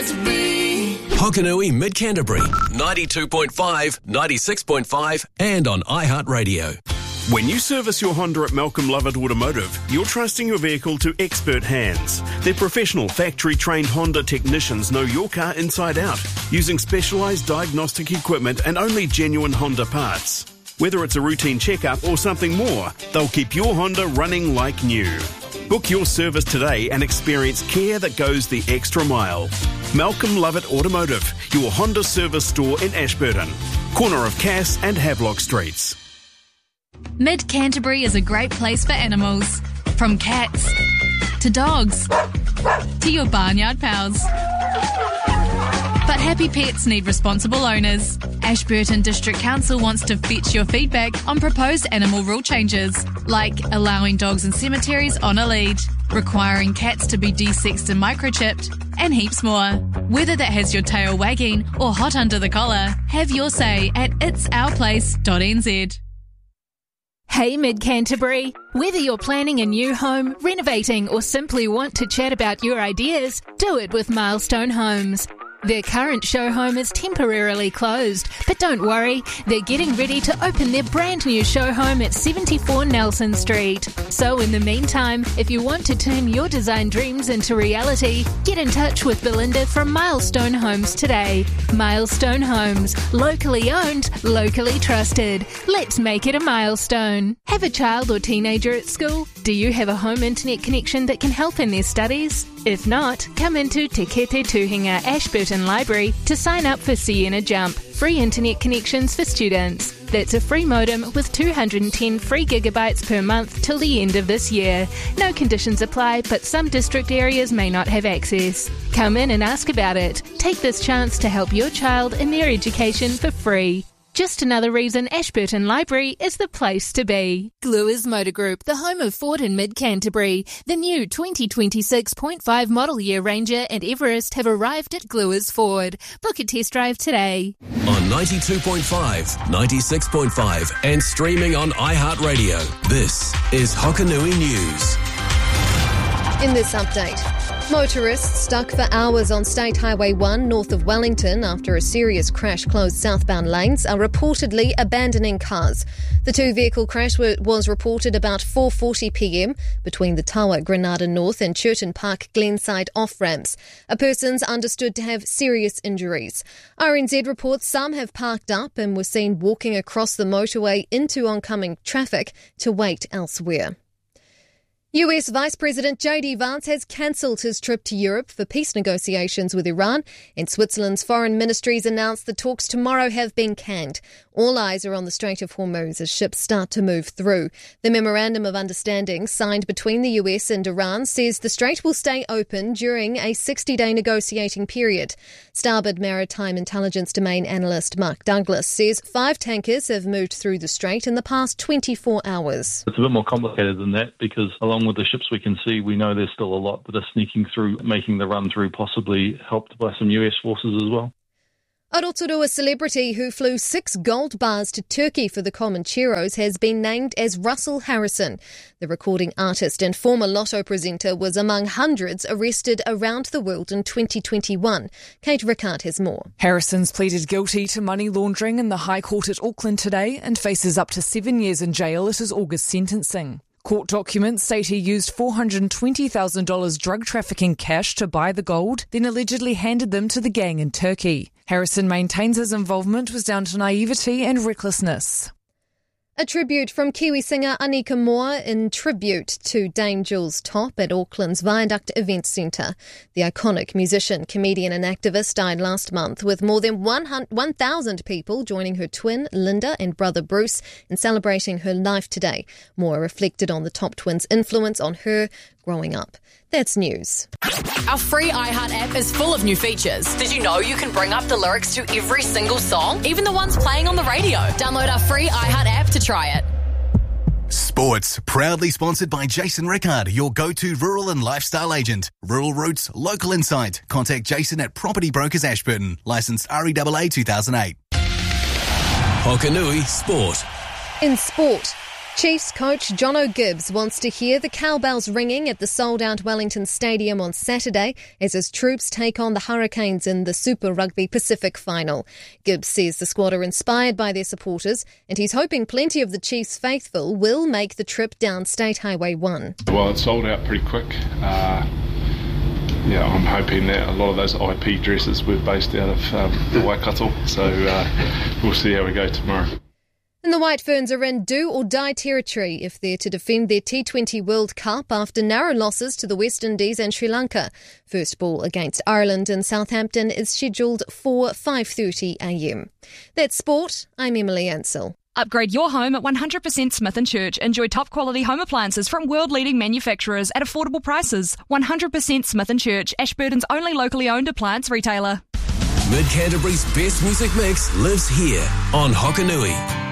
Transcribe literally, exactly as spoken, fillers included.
place to be. Hokanui Mid Canterbury, ninety-two point five, ninety-six point five, and on iHeartRadio. When you service your Honda at Malcolm Lovett Automotive, you're trusting your vehicle to expert hands. Their professional factory-trained Honda technicians know your car inside out, using specialised diagnostic equipment and only genuine Honda parts. Whether it's a routine checkup or something more, they'll keep your Honda running like new. Book your service today and experience care that goes the extra mile. Malcolm Lovett Automotive, your Honda service store in Ashburton, corner of Cass and Havelock Streets. Mid Canterbury is a great place for animals, from cats to dogs to your barnyard pals. But happy pets need responsible owners. Ashburton District Council wants to fetch your feedback on proposed animal rule changes, like allowing dogs in cemeteries on a lead, requiring cats to be desexed and microchipped, and heaps more. Whether that has your tail wagging or hot under the collar, have your say at its our place dot n z. Hey Mid Canterbury, whether you're planning a new home, renovating or simply want to chat about your ideas, do it with Milestone Homes. Their current show home is temporarily closed, but don't worry, they're getting ready to open their brand new show home at seventy-four Nelson Street. So in the meantime, if you want to turn your design dreams into reality, get in touch with Belinda from Milestone Homes today. Milestone Homes, locally owned, locally trusted. Let's make it a milestone. Have a child or teenager at school? Do you have a home internet connection that can help in their studies? If not, come into Te Kete Tuhinga Ashburton Library to sign up for Sienna Jump, free internet connections for students. That's a free modem with two hundred ten free gigabytes per month till the end of this year. No conditions apply, but some district areas may not have access. Come in and ask about it. Take this chance to help your child in their education for free. Just another reason Ashburton Library is the place to be. Gluers Motor Group, the home of Ford in Mid Canterbury. The new twenty twenty-six point five model year Ranger and Everest have arrived at Gluers Ford. Book a test drive today. On ninety-two point five, ninety-six point five, and streaming on iHeartRadio. This is Hokanui News. In this update, motorists stuck for hours on State Highway one north of Wellington after a serious crash closed southbound lanes are reportedly abandoning cars. The two-vehicle crash was reported about four forty p m between the Tawa Granada North and Churton Park Glenside off-ramps. A person's understood to have serious injuries. R N Z reports some have parked up and were seen walking across the motorway into oncoming traffic to wait elsewhere. U S Vice President J D Vance has cancelled his trip to Europe for peace negotiations with Iran, and Switzerland's foreign ministries announced the talks tomorrow have been canned. All eyes are on the Strait of Hormuz as ships start to move through. The Memorandum of Understanding signed between the U S and Iran says the strait will stay open during a sixty-day negotiating period. Starboard Maritime Intelligence Domain analyst Mark Douglas says five tankers have moved through the strait in the past twenty-four hours. It's a bit more complicated than that because along with the ships we can see, we know there's still a lot that are sneaking through, making the run through, possibly helped by some U S forces as well. Aroturo, a celebrity who flew six gold bars to Turkey for the Comancheros, has been named as Russell Harrison. The recording artist and former Lotto presenter was among hundreds arrested around the world in twenty twenty-one. Kate Rickard has more. Harrison's pleaded guilty to money laundering in the High Court at Auckland today and faces up to seven years in jail at his August sentencing. Court documents state he used four hundred twenty thousand dollars drug trafficking cash to buy the gold, then allegedly handed them to the gang in Turkey. Harrison maintains his involvement was down to naivety and recklessness. A tribute from Kiwi singer Anika Moore in tribute to Dame Jules Top at Auckland's Viaduct Event Centre. The iconic musician, comedian and activist died last month, with more than one thousand people joining her twin, Linda, and brother Bruce in celebrating her life today. Moore reflected on the Top twins' influence on her growing up. That's news. Our free iHeart app is full of new features. Did you know you can bring up the lyrics to every single song, even the ones playing on the radio? Download our free iHeart app to try it. Sports, proudly sponsored by Jason Rickard, your go-to rural and lifestyle agent. Rural roots, local insight. Contact Jason at Property Brokers Ashburton. Licensed R E A A two thousand eight. Hokanui Sport. In sport, Chiefs coach Jono Gibbs wants to hear the cowbells ringing at the sold-out Wellington Stadium on Saturday as his troops take on the Hurricanes in the Super Rugby Pacific final. Gibbs says the squad are inspired by their supporters and he's hoping plenty of the Chiefs faithful will make the trip down State Highway one. Well, it sold out pretty quick. Uh, yeah, I'm hoping that a lot of those I P dresses were based out of um, the Waikato, so uh, we'll see how we go tomorrow. And the White Ferns are in do-or-die territory if they're to defend their T twenty World Cup after narrow losses to the West Indies and Sri Lanka. First ball against Ireland in Southampton is scheduled for five thirty a m. That's sport. I'm Emily Ansell. Upgrade your home at one hundred percent Smith and Church. Enjoy top-quality home appliances from world-leading manufacturers at affordable prices. one hundred percent Smith and Church, Ashburton's only locally owned appliance retailer. Mid Canterbury's best music mix lives here on Hokanui.